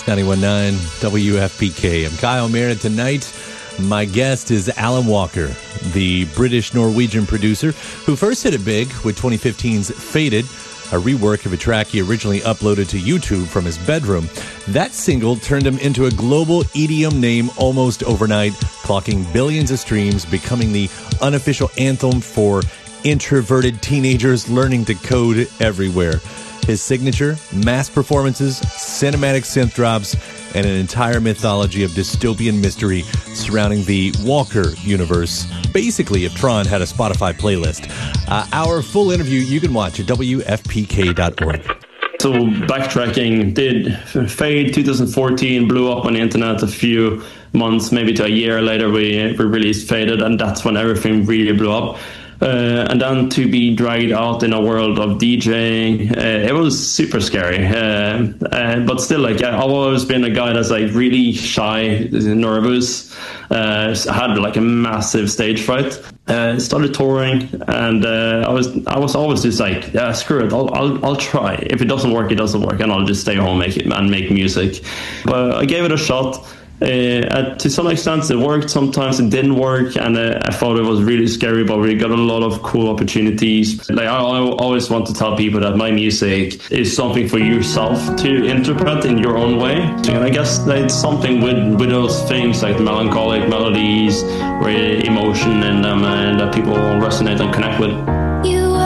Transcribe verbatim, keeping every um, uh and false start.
ninety-one point nine W F P K. I'm Kyle Meredith. Tonight, my guest is Alan Walker, the British-Norwegian producer who first hit it big with twenty fifteen's Faded, a rework of a track he originally uploaded to YouTube from his bedroom. That single turned him into a global E D M name almost overnight, clocking billions of streams, becoming the unofficial anthem for introverted teenagers learning to code everywhere. His signature, mass performances, cinematic synth drops, and an entire mythology of dystopian mystery surrounding the Walker universe. Basically, if Tron had a Spotify playlist. Uh, our full interview you can watch at W F P K dot org. So backtracking, did Fade twenty fourteen, blew up on the internet a few months, maybe to a year later, we, we released Faded, and that's when everything really blew up. Uh, and then to be dragged out in a world of DJing, uh, it was super scary. Uh, uh, but still, like, I've always been a guy that's like really shy, nervous. Uh, I had like a massive stage fright. Uh, started touring, and uh, I was I was always just like, yeah, screw it, I'll I'll I'll try. If it doesn't work, it doesn't work, and I'll just stay home make it, and make music. But I gave it a shot. Uh, to some extent it worked, sometimes it didn't work, and uh, I thought it was really scary, but we got a lot of cool opportunities. Like I, I always want to tell people that my music is something for yourself to interpret in your own way, and I guess it's something with, with those things like melancholic melodies, where emotion in them, and that people resonate and connect with.